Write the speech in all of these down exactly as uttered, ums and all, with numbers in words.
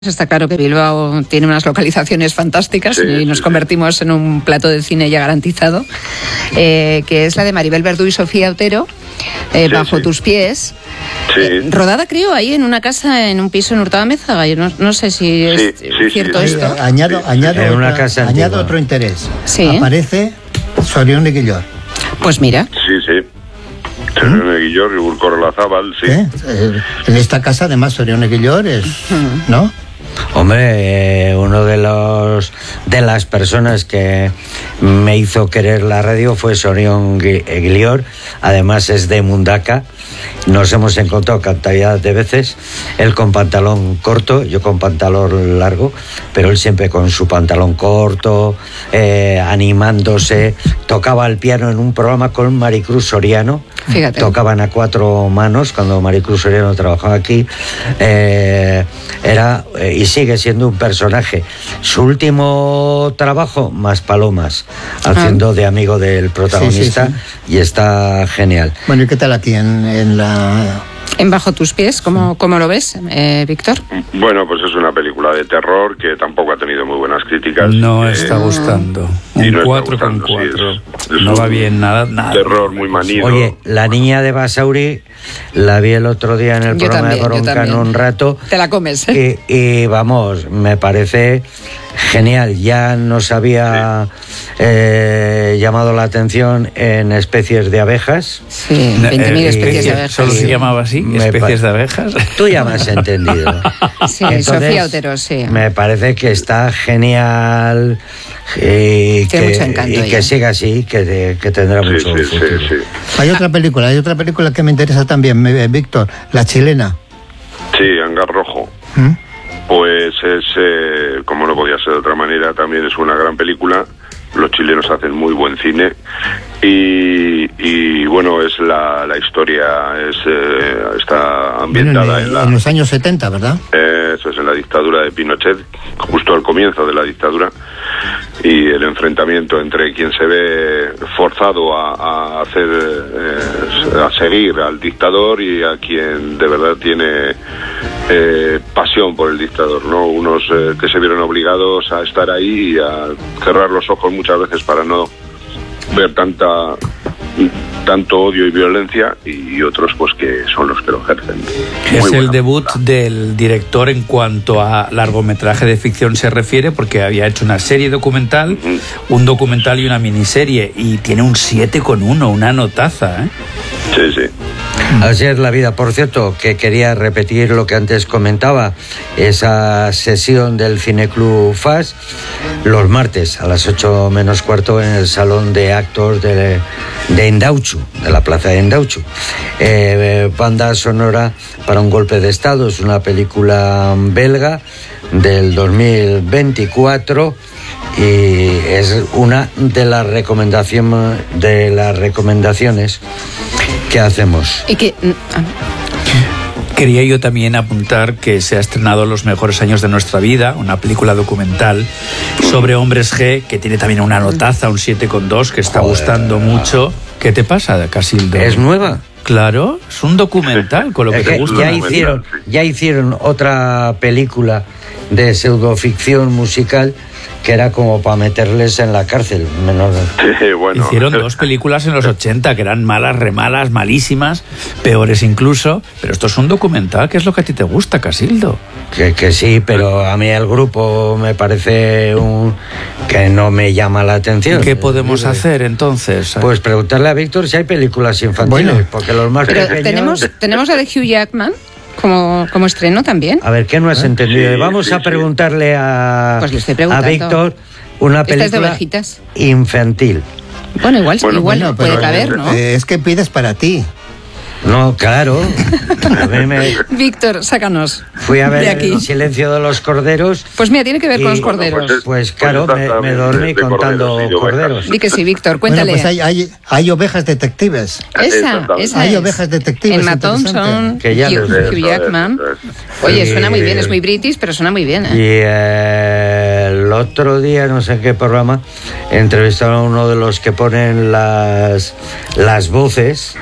Está claro que Bilbao tiene unas localizaciones fantásticas, sí, y nos sí, convertimos sí. en un plato de cine ya garantizado, eh, que es la de Maribel Verdú y Sofía Otero, eh, sí, Bajo sí. tus pies. Sí. Eh, rodada, creo, ahí en una casa, en un piso en Hurtado-Amézaga. Yo no, no sé si es sí, sí, cierto sí, sí. esto. Eh, añado añado, en una otra, casa añado otro interés. Sí. Aparece Sorión de Guillor. Pues mira. Sí, sí. Sorión de Guillor y Urco Olazábal, sí. ¿Eh? Eh, en esta casa, además, Sorión de Guillor es, ¿no? Hombre, eh, uno de los de las personas que me hizo querer la radio fue Sorión Guillor. Además es de Mundaca. Nos hemos encontrado cantidad de veces, él con pantalón corto, yo con pantalón largo, pero él siempre con su pantalón corto, eh, animándose. Tocaba el piano en un programa con Maricruz Soriano. Fíjate. Tocaban a cuatro manos cuando Maricruz Soriano trabajaba aquí. Eh, era eh, y sigue siendo un personaje. Su último trabajo, Más Palomas, haciendo ah. de amigo del protagonista, sí, sí, sí. y está genial. Bueno, ¿y qué tal aquí en, en la... En Bajo tus pies, ¿cómo, cómo lo ves, eh, Víctor? Bueno, pues es una película de terror que tampoco ha tenido muy buenas críticas. No eh, está gustando. Un no cuatro está con gustando, cuatro. Sí, es, es no va bien, nada, nada. Terror muy manido. Oye, La niña de Basauri la vi el otro día en el yo programa también, de Broncano un rato. Te la comes, ¿eh? Y, y vamos, me parece genial. Ya nos había eh, llamado la atención en Especies de abejas. Sí, veinte mil eh, especies de abejas. ¿Solo se llamaba así? Me ¿Especies de abejas? Tú ya me has entendido. Sí, Entonces, Sofía Otero, sí. Me parece que está genial y, Tiene que, mucho encanto y ella. que siga así, que, que tendrá Sí, mucho sí, futuro. sí, sí. Hay otra película, hay otra película que me interesa también, eh, Víctor, La chilena. Sí, Hangar Rojo. ¿Mm? Pues es, eh, como no podía ser de otra manera, también es una gran película. Los chilenos hacen muy buen cine y, y bueno, es la, la historia, es eh, está ambientada Bueno, en, en, la, en los años setenta, ¿verdad? eh, eso es en la dictadura de Pinochet, justo al comienzo de la dictadura, y el enfrentamiento entre quien se ve forzado a, a hacer eh, a seguir al dictador y a quien de verdad tiene eh, pasión por el dictador, ¿no? Unos eh, que se vieron obligados a estar ahí y a cerrar los ojos muchas veces para no ver tanta tanto odio y violencia, y otros pues que son los que lo ejercen. Es Muy el buena debut película. del director en cuanto a largometraje de ficción se refiere, porque había hecho una serie documental, Uh-huh. un documental y una miniserie, y tiene un siete con uno, una notaza, ¿eh? Sí, sí. Así es la vida. Por cierto, que quería repetir lo que antes comentaba, esa sesión del Cineclub F A S los martes a las ocho menos cuarto en el salón de actos de, de Endauchu, de la plaza de Endauchu. Eh, banda sonora para un golpe de estado, es una película belga del dos mil veinticuatro y es una de las recomendaciones de las recomendaciones que hacemos. Y que... Quería yo también apuntar que se ha estrenado Los mejores años de nuestra vida, una película documental sobre hombres G, que tiene también una notaza, un siete con dos, que está Joder. gustando mucho. ¿Qué te pasa, Casildo? ¿Es nueva? Claro, es un documental con lo que Es te que gusta. ya hicieron, ya hicieron otra película de pseudoficción musical que era como para meterles en la cárcel. Menos... Sí, bueno. Hicieron dos películas en los ochenta que eran malas, remalas, malísimas, peores incluso, pero esto es un documental, que es lo que a ti te gusta, Casildo. Que, que sí, pero a mí el grupo me parece un que no me llama la atención. ¿Y qué podemos hacer entonces? Pues preguntarle a Víctor si hay películas infantiles, Bueno. porque los más Pero pequeños... tenemos, tenemos a de Hugh Jackman como, como estreno también. A ver, ¿qué no has entendido? Sí, Vamos sí, a sí. preguntarle a, Pues le estoy a preguntando. Víctor una Esta es de película ovejitas. infantil. Bueno, igual, Bueno, igual Bueno, puede pero, caber, ¿no? eh, es que pides para ti. No, claro. A mí me... Víctor, sácanos Fui a de ver aquí. El silencio de los corderos. Pues mira, tiene que ver Y- con los Bueno, corderos. pues es- Pues claro, Pues me, esta me también dormí es de contando corderos y de ovejas. corderos. Di que sí, Víctor, Bueno, cuéntale. pues hay, hay, hay ovejas detectives. Esa, Exactamente. esa Hay es. ovejas detectives, Emma interesante. Thompson, Que ya Hugh, lo sé. Hugh Eso es, Jackman. eso es. Oye, Y- suena muy bien, es muy british, pero suena muy bien, Y ¿eh? eh, el otro día, no sé en qué programa, entrevistaron a uno de los que ponen las, las voces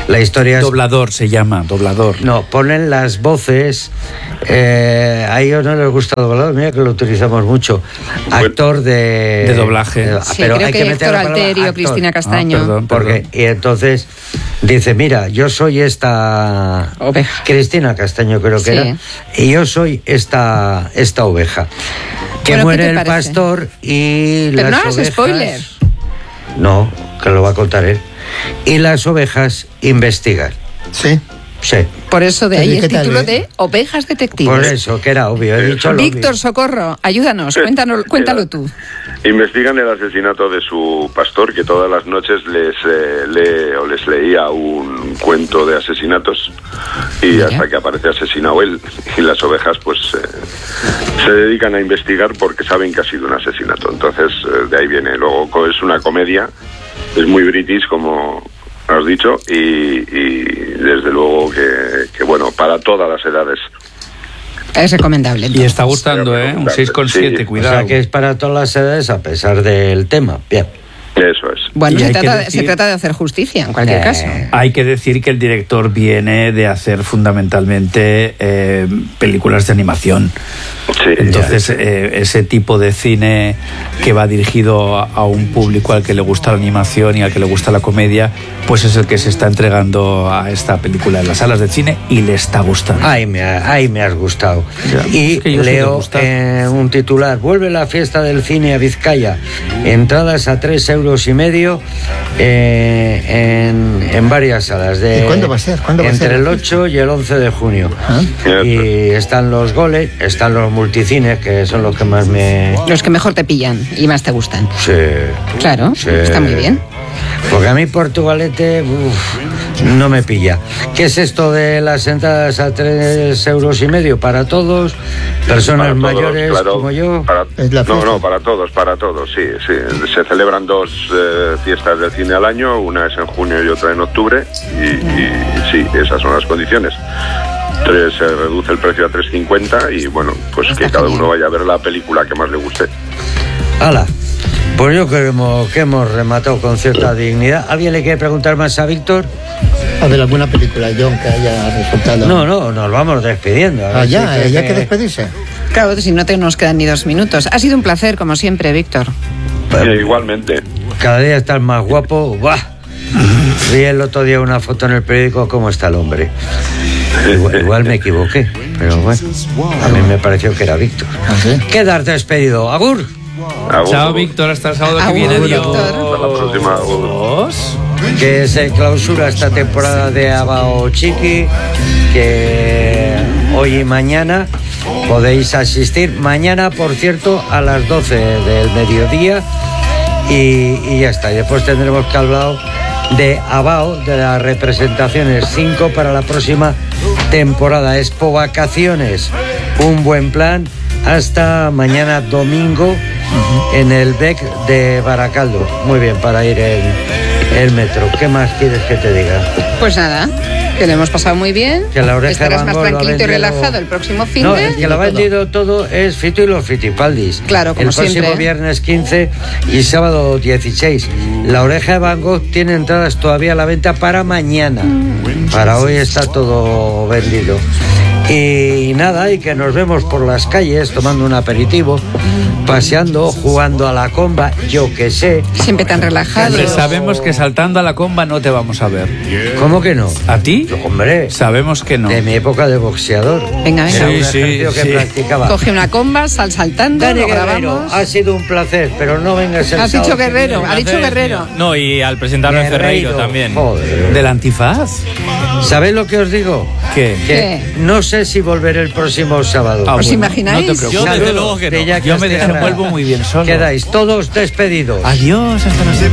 La historia es... Doblador se llama, doblador. No, ponen las voces. Eh, a ellos no les gusta doblador, mira que lo utilizamos mucho. Actor de. De doblaje. Eh, Sí, pero creo hay que, que meter Héctor la palabra Alterio, actor. Cristina Castaño. Ah, perdón. Porque, y entonces dice, mira, yo soy esta Oveja. Cristina Castaño creo que Sí. era, y yo soy esta esta oveja. Que Bueno, ¿qué muere te el parece? pastor y Pero las no hagas ovejas... spoiler. No, que lo va a contar él. Y las ovejas investigan. Sí. Sí. Por eso de Pero, ahí ¿y el qué tal, título eh? de Ovejas Detectives. Por eso, que era obvio, he dicho lo Víctor, obvio. socorro, ayúdanos, cuéntanos, cuéntalo tú. Investigan el asesinato de su pastor, que todas las noches les eh, lee o les leía un cuento de asesinatos, y Mira. hasta que aparece asesinado él. Y las ovejas pues eh, se dedican a investigar porque saben que ha sido un asesinato. Entonces eh, de ahí viene. Luego co- es una comedia, es muy british como has dicho, y, y desde luego que, que bueno, para todas las edades. Es recomendable. Y entonces. está gustando, ¿eh? Un seis coma siete, Sí. O cuidado. sea que es para todas las edades a pesar del tema. Bien. Eso es. Bueno, Y se hay que trata, de- decir- se trata de hacer justicia, en cualquier Eh, caso. Hay que decir que el director viene de hacer fundamentalmente eh, películas de animación. Sí, Entonces, eh, ese tipo de cine que va dirigido a, a un público al que le gusta la animación y al que le gusta la comedia, pues es el que se está entregando a esta película en las salas de cine y le está gustando. Ay, me, ha- ay, me has gustado. Ya, Y es que yo soy de leo gustar. eh, un titular. Vuelve la fiesta del cine a Vizcaya. Entradas a tres euros y medio eh, en, en varias salas. De, ¿Y cuándo va a ser? ¿Cuándo va a entre ser? el ocho y el once de junio. Ah. Y están los goles, están los multicines, que son los que más me... Los que mejor te pillan y más te gustan. Sí. Claro, Sí. está muy bien. Porque a mí Portugalete uf, no me pilla. ¿Qué es esto de las entradas a tres euros y medio para todos? Personas Para todos, mayores claro, como yo. para- Es la no, fiesta. no, para todos, para todos, sí, sí. Se celebran dos eh, fiestas del cine al año, una es en junio y otra en octubre, y, y sí, esas son las condiciones. Tres, se reduce el precio a tres cincuenta y bueno, pues Está que cada genial. uno vaya a ver la película que más le guste. ¡Hala! Pues yo creo que hemos, que hemos rematado con cierta dignidad. ¿Alguien le quiere preguntar más a Víctor? A ver, alguna película, John, que haya resultado. No, no, nos vamos despidiendo. A ver Ah, si ya, cree ya hay que despedirse. Claro, si no te nos quedan ni dos minutos. Ha sido un placer, como siempre, Víctor. Eh, igualmente. Cada día estás más guapo. ¡Buah! Vi el otro día una foto en el periódico, ¿cómo está el hombre? Igual, igual me equivoqué, pero bueno, a mí me pareció que era Víctor. Ah, ¿sí? Quedar despedido. ¡Agur! Agur. Chao, Víctor, hasta el sábado que Agur, viene. Víctor. Hasta la próxima. Agur. Adiós. Que se clausura esta temporada de Abao Chiqui, que hoy y mañana podéis asistir. Mañana, por cierto, a las doce del mediodía, y, y ya está. Y después tendremos que hablar de Abao, de las representaciones cinco para la próxima temporada. Expo Vacaciones, un buen plan hasta mañana domingo en el B E C de Baracaldo. Muy bien, para ir en el metro. ¿Qué más quieres que te diga? Pues nada, que lo hemos pasado muy bien. Que la oreja Estarás de más Van Gogh lo ha tranquilito y vendido- relajado el próximo fin No, de... el que lo ha vendido todo es Fito y los Fitipaldis. Claro, como El próximo siempre. viernes quince y sábado dieciséis. La Oreja de Van Gogh tiene entradas todavía a la venta para mañana. Para hoy está todo vendido. Y nada, y que nos vemos por las calles tomando un aperitivo, paseando, jugando a la comba, yo que sé. Siempre tan relajado. Hombre, sabemos que saltando a la comba no te vamos a ver. ¿Cómo que no? ¿A ti? Hombre, Sabemos que no. de mi época de boxeador. Venga, venga. Era un Sí, sí, ejercicio que sí. practicaba. Coge una comba, sal saltando, Dani lo Guerrero, grabamos. ha sido un placer, pero no vengas el Has sábado dicho que Guerrero, viene. ha dicho Guerrero. No, y al presentarlo en Ferreiro también. Joder. ¿Del antifaz? ¿Sabéis lo que os digo? ¿Qué? Que ¿Qué? no sé si volveré el próximo sábado. Ah, ¿Os bueno, imagináis? No te preocupes. Yo desde Saludos luego que no. de Jackie Yo me Astigarraga. desenvuelvo muy bien solo. Quedáis todos despedidos. Adiós, hasta la semana.